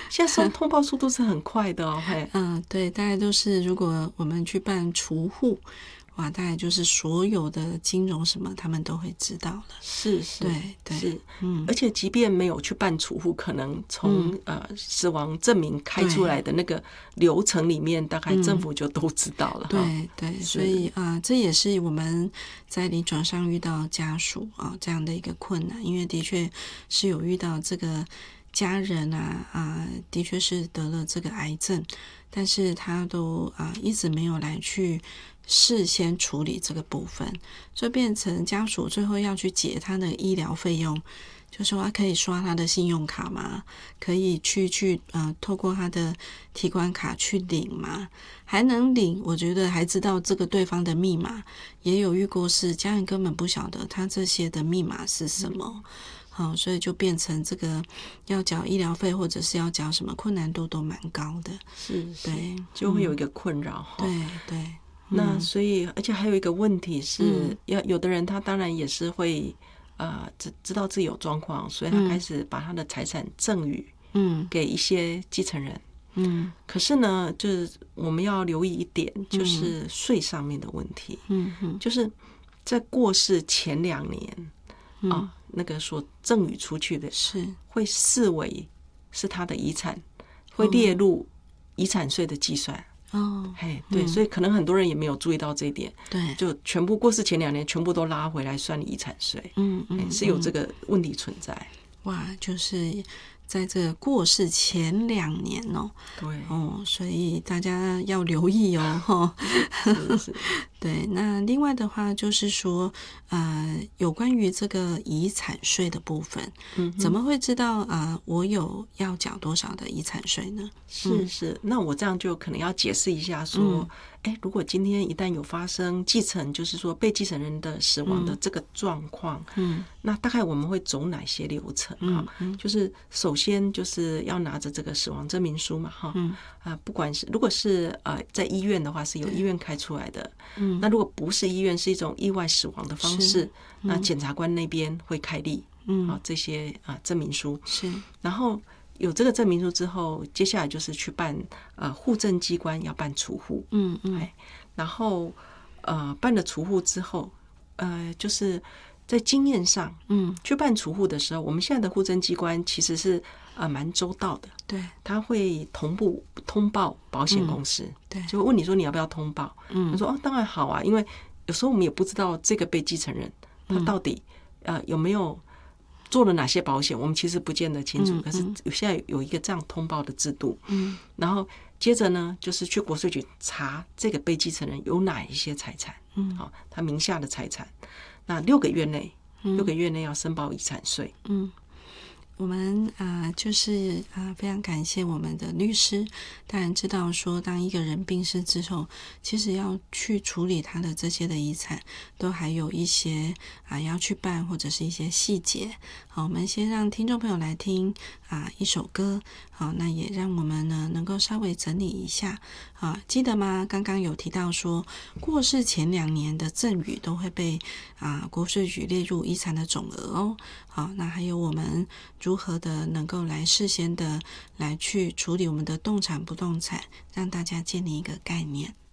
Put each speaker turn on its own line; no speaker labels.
现在通报速度是很快的哦。
对，大概都是如果我们去办储户，哇，大概就是所有的金融什么他们都会知道了。
是，
对，
是，而且即便没有去办储户，可能从死亡证明开出来的那个流程里面，大概政府就都知道了。
对，所以这也是我们在临床上遇到家属这样的一个困难，因为的确是有遇到这个家人的确是得了这个癌症，但是他都一直没有来去事先处理这个部分，就变成家属最后要去结他的医疗费用，就说可以刷他的信用卡吗？可以去透过他的提款卡去领吗？还能领，我觉得还知道这个对方的密码，也有遇过是家人根本不晓得他这些的密码是什么。所以就变成这个要缴医疗费或者是要缴什么困难度都蛮高的。
是，
对，
就会有一个困扰。
对。
那所以而且还有一个问题是，有的人他当然也是会知道自己有状况，所以他开始把他的财产赠与给一些继承人。可是呢，就是我们要留意一点，就是税上面的问题。就是在过世前2年那个所赠与出去的
是会
视为是他的遗产，会列入遗产税的计算。对，所以可能很多人也没有注意到这一点。
对，
就全部过世前2年全部都拉回来算遗产税。是有这个问题存在。
哇，就是在这个过世前2年
对
所以大家要留意
是
对，那另外的话就是说有关于这个遗产税的部分，怎么会知道我有要缴多少的遗产税呢？
是，那我这样就可能要解释一下说，如果今天一旦有发生继承，就是说被继承人的死亡的这个状况，那大概我们会走哪些流程？就是首先就是要拿着这个死亡证明书嘛，不管是如果是在医院的话，是由医院开出来的，那如果不是医院，是一种意外死亡的方式，那检察官那边会开立这些证明书。
是，
然后有这个证明书之后，接下来就是去办户政机关要办储户。然后办了储户之后，就是在经验上，去办储户的时候，我们现在的户政机关其实是蛮周到的。
对，
他会同步通报保险公司，
对，
就会问你说你要不要通报。他说当然好啊，因为有时候我们也不知道这个被继承人他到底有没有做了哪些保险，我们其实不见得清楚。可是现在有一个这样通报的制度。然后接着呢，就是去国税局查这个被继承人有哪一些财产，他名下的财产。那6个月内要申报遗产税。
我们就是非常感谢我们的律师，当然知道说当一个人病逝之后，其实要去处理他的这些的遗产，都还有一些要去办或者是一些细节。好，我们先让听众朋友来听一首歌，好，那也让我们呢能够稍微整理一下。记得吗？刚刚有提到说过世前2年的赠与都会被国税局列入遗产的总额哦。好，那还有我们如何的能够来事先的来去处理我们的动产不动产，让大家建立一个概念。